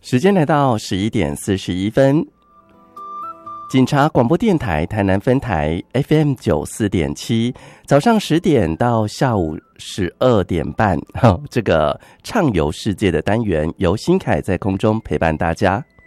时间来到11点41分，警察广播电台台南分台 FM 94.7，早上10点到下午12点半，这个畅游世界的单元由新凯在空中陪伴大家。